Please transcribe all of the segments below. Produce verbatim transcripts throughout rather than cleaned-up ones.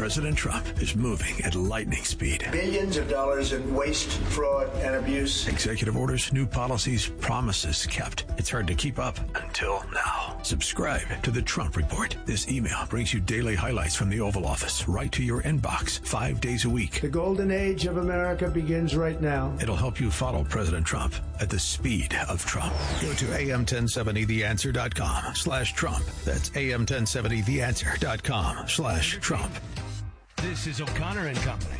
President Trump is moving at lightning speed. Billions of dollars in waste, fraud, and abuse. Executive orders, new policies, promises kept. It's hard to keep up until now. Subscribe to the Trump Report. This email brings you daily highlights from the Oval Office right to your inbox five days a week. The golden age of America begins right now. It'll help you follow President Trump at the speed of Trump. Go to A M ten seventy the answer dot com slash Trump. That's A M ten seventy the answer dot com slash Trump. This is O'Connor and Company.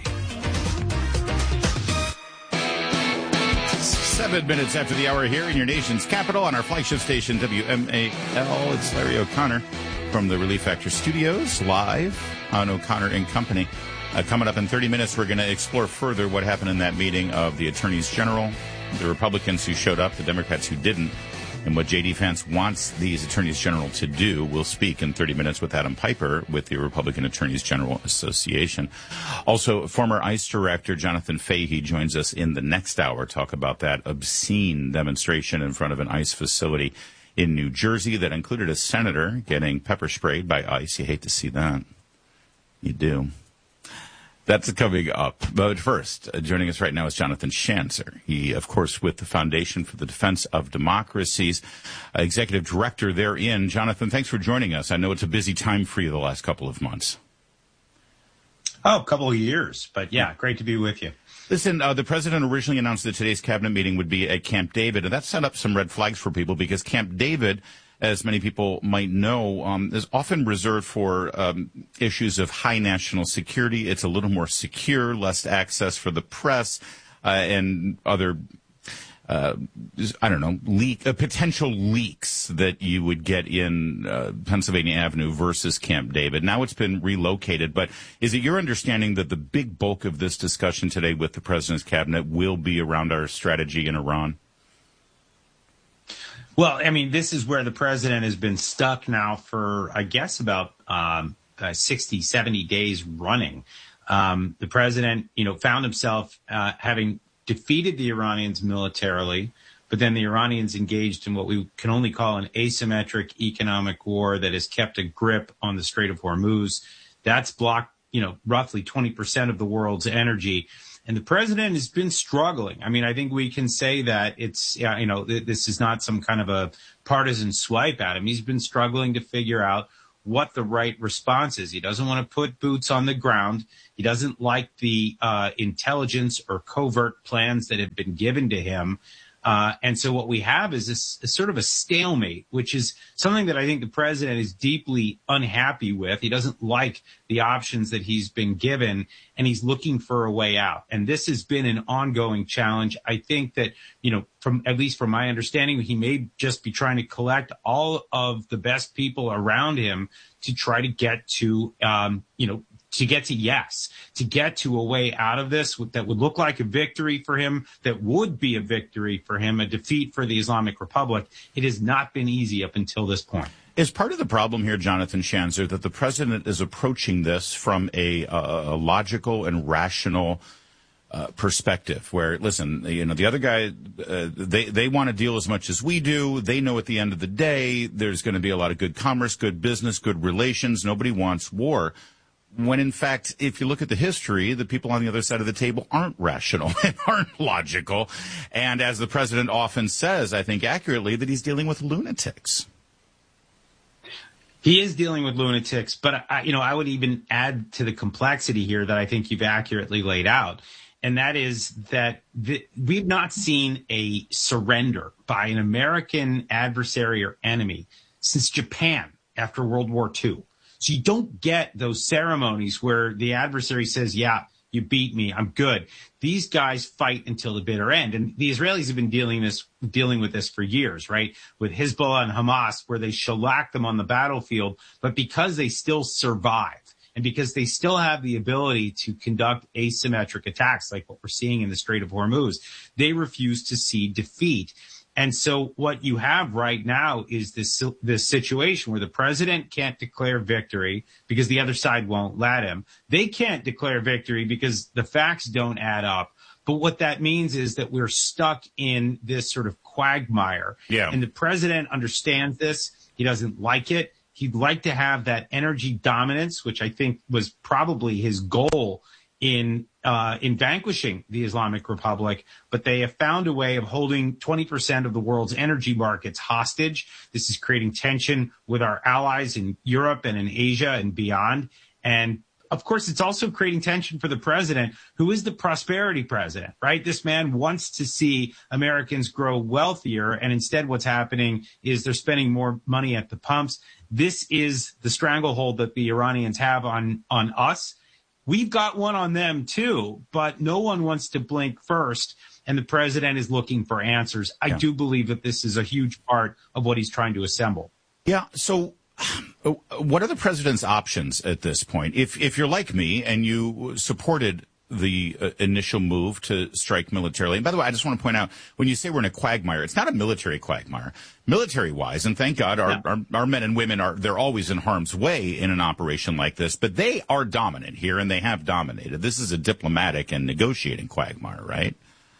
Seven minutes after the hour here in your nation's capital on our flagship station, W M A L. It's Larry O'Connor from the Relief Factor Studios, live on O'Connor and Company. Uh, coming up in thirty minutes, we're going to explore further what happened in that meeting of the attorneys general, the Republicans who showed up, the Democrats who didn't, and what J D. Vance wants these attorneys general to do. We'll speak in thirty minutes with Adam Piper with the Republican Attorneys General Association. Also, former ICE Director Jonathan Fahey joins us in the next hour, talk about that obscene demonstration in front of an ICE facility in New Jersey that included a senator getting pepper sprayed by ICE. You hate to see that. You do. That's coming up. But first, uh, joining us right now is Jonathan Schanzer. He, of course, with the Foundation for the Defense of Democracies, uh, executive director therein. Jonathan, thanks for joining us. I know it's a busy time for you the last couple of months. Oh, a couple of years. But, yeah, great to be with you. Listen, uh, the president originally announced that today's cabinet meeting would be at Camp David, and that set up some red flags for people because Camp David, as many people might know, um, is often reserved for um, issues of high national security. It's a little more secure, less access for the press uh, and other, uh, I don't know, leak, uh, potential leaks that you would get in uh, Pennsylvania Avenue versus Camp David. Now it's been relocated, but is it your understanding that the big bulk of this discussion today with the president's cabinet will be around our strategy in Iran? Well, I mean, this is where the president has been stuck now for, I guess, about um, uh, sixty, seventy days running. Um, the president, you know, found himself uh, having defeated the Iranians militarily, but then the Iranians engaged in what we can only call an asymmetric economic war that has kept a grip on the Strait of Hormuz. That's blocked, you know, roughly twenty percent of the world's energy. And the president has been struggling. I mean, I think we can say that it's, you know, this is not some kind of a partisan swipe at him. He's been struggling to figure out what the right response is. He doesn't want to put boots on the ground. He doesn't like the uh, intelligence or covert plans that have been given to him. Uh, and so what we have is this is sort of a stalemate, which is something that I think the president is deeply unhappy with. He doesn't like the options that he's been given, and he's looking for a way out. And this has been an ongoing challenge. I think that, you know, from at least from my understanding, he may just be trying to collect all of the best people around him to try to get to, um, you know, to get to yes, to get to a way out of this that would look like a victory for him, that would be a victory for him, a defeat for the Islamic Republic. It has not been easy up until this point. Is part of the problem here, Jonathan Schanzer, that the president is approaching this from a, a, a logical and rational uh, perspective where, listen, you know, the other guy, uh, they, they want to deal as much as we do. They know at the end of the day, there's going to be a lot of good commerce, good business, good relations. Nobody wants war. When, in fact, if you look at the history, the people on the other side of the table aren't rational and aren't logical. And as the president often says, I think accurately, that he's dealing with lunatics. He is dealing with lunatics, but, I, you know, I would even add to the complexity here that I think you've accurately laid out. And that is that the, we've not seen a surrender by an American adversary or enemy since Japan after World War Two. So you don't get those ceremonies where the adversary says, yeah, you beat me, I'm good. These guys fight until the bitter end. And the Israelis have been dealing this, dealing with this for years, right? With Hezbollah and Hamas, where they shellac them on the battlefield. But because they still survive and because they still have the ability to conduct asymmetric attacks like what we're seeing in the Strait of Hormuz, they refuse to see defeat. And so what you have right now is this this situation where the president can't declare victory because the other side won't let him. They can't declare victory because the facts don't add up. But what that means is that we're stuck in this sort of quagmire. Yeah. And the president understands this. He doesn't like it. He'd like to have that energy dominance, which I think was probably his goal in uh, in vanquishing the Islamic Republic. But they have found a way of holding twenty percent of the world's energy markets hostage. This is creating tension with our allies in Europe and in Asia and beyond. And of course, it's also creating tension for the president, who is the prosperity president, right? This man wants to see Americans grow wealthier. And instead, what's happening is they're spending more money at the pumps. This is the stranglehold that the Iranians have on, on us. We've got one on them, too, but no one wants to blink first. And the president is looking for answers. I yeah. do believe that this is a huge part of what he's trying to assemble. Yeah. So what are the president's options at this point? If if you're like me and you supported the uh, initial move to strike militarily, and by the way, I just want to point out, when you say we're in a quagmire, it's not a military quagmire. Military-wise, and thank God our, yeah. our, our men and women, are they're always in harm's way in an operation like this, but they are dominant here, and they have dominated. This is a diplomatic and negotiating quagmire, right?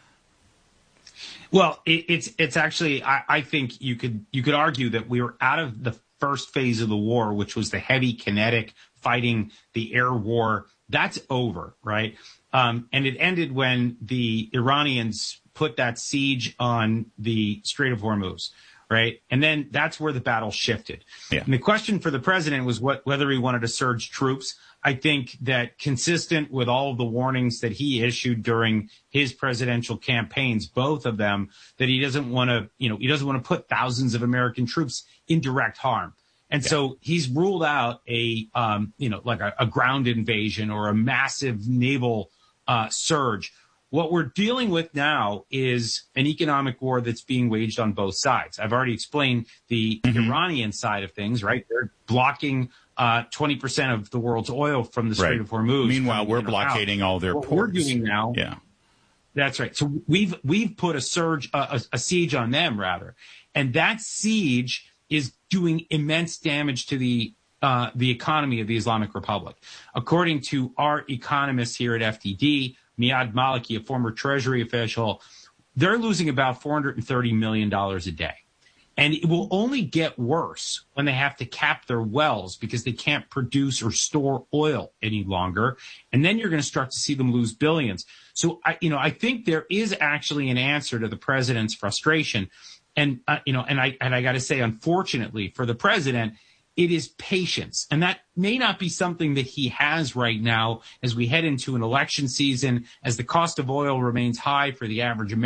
Well, it, it's it's actually, I, I think you could you could argue that we were out of the first phase of the war, which was the heavy kinetic fighting, the air war. That's over, right? Um, and it ended when the Iranians put that siege on the Strait of Hormuz, right? And then that's where the battle shifted. Yeah. And the question for the president was what, whether he wanted to surge troops. I think that consistent with all of the warnings that he issued during his presidential campaigns, both of them, that he doesn't want to, you know, he doesn't want to put thousands of American troops in direct harm. And yeah. so he's ruled out a, um, you know, like a, a ground invasion or a massive naval uh, surge. What we're dealing with now is an economic war that's being waged on both sides. I've already explained the mm-hmm. Iranian side of things, right? They're blocking uh, twenty percent of the world's oil from the Strait right. of Hormuz. Meanwhile, we're blockading out. all their what ports. What we're doing now. Yeah. That's right. So we've we've put a surge, uh, a, a siege on them, rather. And that siege is doing immense damage to the uh, the economy of the Islamic Republic. According to our economists here at F T D, Miad Maliki, a former Treasury official, they're losing about four hundred thirty million dollars a day. And it will only get worse when they have to cap their wells because they can't produce or store oil any longer. And then you're going to start to see them lose billions. So, I, you know, I think there is actually an answer to the president's frustration. And, uh, you know, and I, and I got to say, unfortunately for the president, it is patience. And that may not be something that he has right now as we head into an election season, as the cost of oil remains high for the average American.